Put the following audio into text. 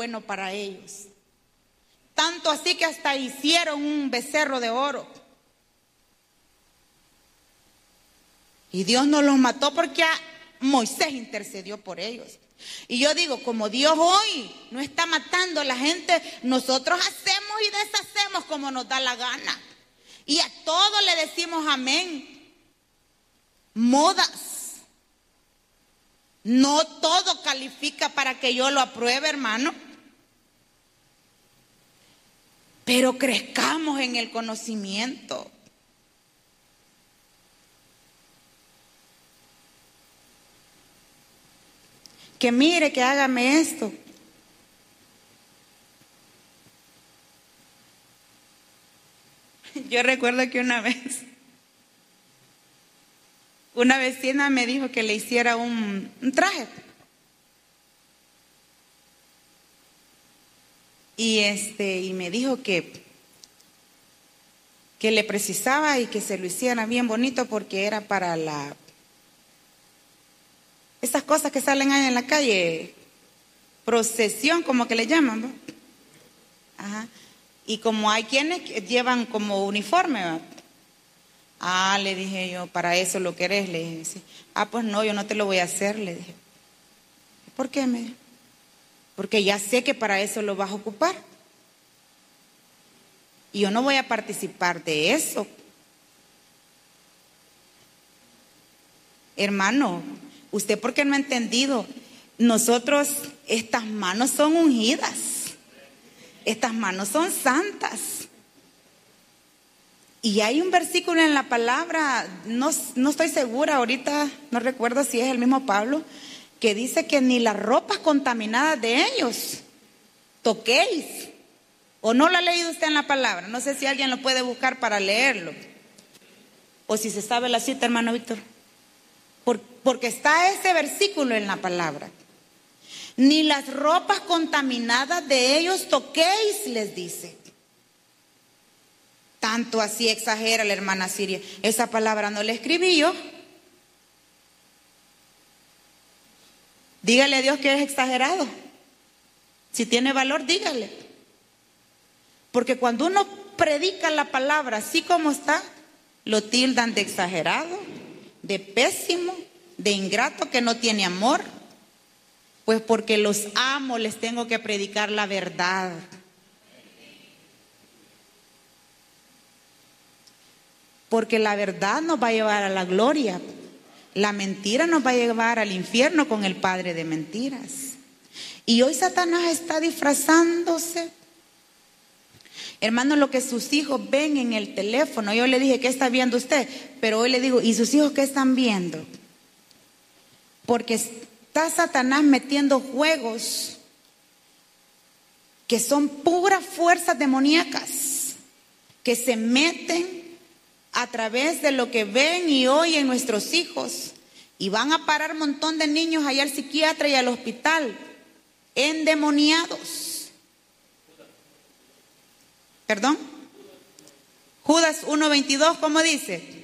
bueno para ellos. Tanto así que hasta hicieron un becerro de oro. Y Dios no los mató porque Moisés intercedió por ellos. Y yo digo, como Dios hoy no está matando a la gente, nosotros hacemos y deshacemos como nos da la gana. Y a todo le decimos amén. Modas. No todo califica para que yo lo apruebe, hermano. Pero crezcamos en el conocimiento. Que mire, que hágame esto. Yo recuerdo que una vecina me dijo que le hiciera un traje. Y me dijo que le precisaba y que se lo hiciera bien bonito porque era para esas cosas que salen ahí en la calle, procesión, como que le llaman, ¿no? Ajá. Y como hay quienes llevan como uniforme, ¿no? Le dije yo, ¿para eso lo querés? Le dije, sí. Pues no, yo no te lo voy a hacer, le dije. ¿Por qué? Me dijo. Porque ya sé que para eso lo vas a ocupar. Y yo no voy a participar de eso. Hermano, ¿usted por qué no ha entendido? Nosotros, estas manos son ungidas. Estas manos son santas. Y hay un versículo en la palabra, no estoy segura ahorita, no recuerdo si es el mismo Pablo, que dice que ni las ropas contaminadas de ellos toquéis. ¿O no lo ha leído usted en la palabra? No sé si alguien lo puede buscar para leerlo. O si se sabe la cita, hermano Víctor. Porque está ese versículo en la palabra. Ni las ropas contaminadas de ellos toquéis, les dice. Tanto así exagera la hermana Siria. Esa palabra no la escribí yo. Dígale a Dios que es exagerado. Si tiene valor, dígale. Porque cuando uno predica la palabra así como está, lo tildan de exagerado, de pésimo, de ingrato, que no tiene amor. Pues porque los amo, les tengo que predicar la verdad. Porque la verdad nos va a llevar a la gloria. La mentira nos va a llevar al infierno con el padre de mentiras. Y hoy Satanás está disfrazándose. Hermano, lo que sus hijos ven en el teléfono. Yo le dije, ¿qué está viendo usted? Pero hoy le digo, ¿y sus hijos qué están viendo? Porque está Satanás metiendo juegos que son puras fuerzas demoníacas, que se meten a través de lo que ven y oyen nuestros hijos, y van a parar un montón de niños allá al psiquiatra y al hospital, endemoniados. ¿Perdón? Judas 1:22, ¿cómo dice?